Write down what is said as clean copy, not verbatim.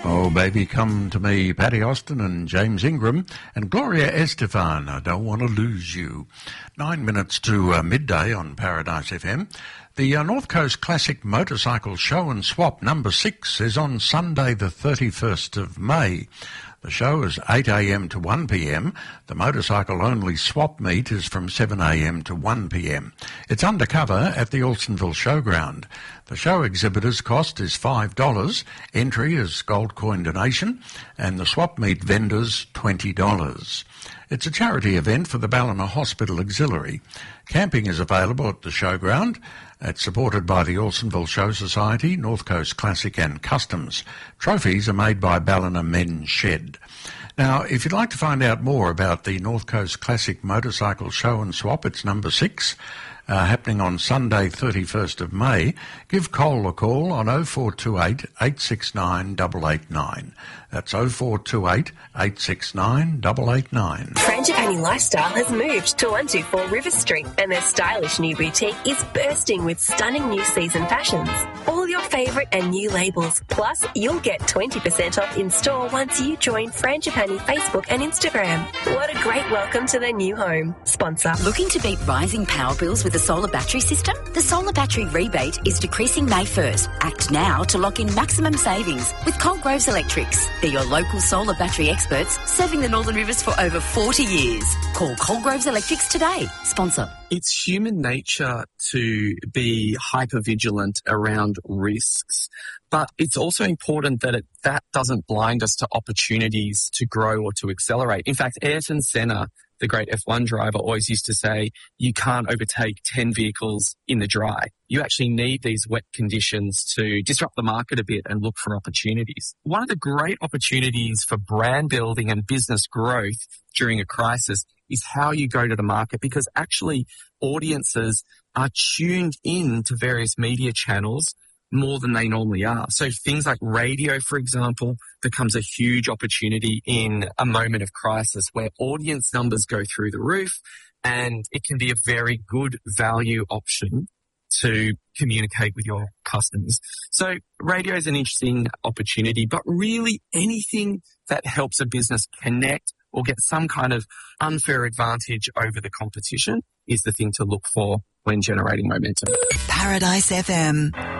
Oh, Baby Come to Me, Patty Austin and James Ingram, and Gloria Estefan, I Don't Want to Lose You. 9 minutes to midday on Paradise FM. The North Coast Classic Motorcycle Show and Swap number 6 is on Sunday the 31st of May. The show is 8 a.m. to 1 p.m. The motorcycle-only swap meet is from 7 a.m. to 1 p.m. It's undercover at the Alstonville Showground. The show exhibitors' cost is $5. Entry is gold coin donation, and the swap meet vendors $20. It's a charity event for the Ballina Hospital Auxiliary. Camping is available at the showground. It's supported by the Alstonville Show Society, North Coast Classic and Customs. Trophies are made by Ballina Men's Shed. Now, if you'd like to find out more about the North Coast Classic Motorcycle Show and Swap, it's number 6, happening on Sunday 31st of May. Give Cole a call on 0428 869 889. That's 0428 869 889. Frangipani Lifestyle has moved to 124 River Street, and their stylish new boutique is bursting with stunning new season fashions. All your favourite and new labels. Plus, you'll get 20% off in store once you join Frangipani Facebook and Instagram. What a great welcome to their new home. Sponsor. Looking to beat rising power bills with a solar battery system? The solar battery rebate is decreasing May 1st. Act now to lock in maximum savings with Coalgroves Electrics. They're your local solar battery experts, serving the Northern Rivers for over 40 years. Call Coalgroves Electrics today. Sponsor. It's human nature to be hypervigilant around risks, but it's also important that that doesn't blind us to opportunities to grow or to accelerate. In fact, Ayrton Senna, the great F1 driver, always used to say, you can't overtake 10 vehicles in the dry. You actually need these wet conditions to disrupt the market a bit and look for opportunities. One of the great opportunities for brand building and business growth during a crisis is how you go to the market, because actually audiences are tuned in to various media channels more than they normally are. So things like radio, for example, becomes a huge opportunity in a moment of crisis where audience numbers go through the roof, and it can be a very good value option to communicate with your customers. So radio is an interesting opportunity, but really anything that helps a business connect or get some kind of unfair advantage over the competition is the thing to look for when generating momentum. Paradise FM.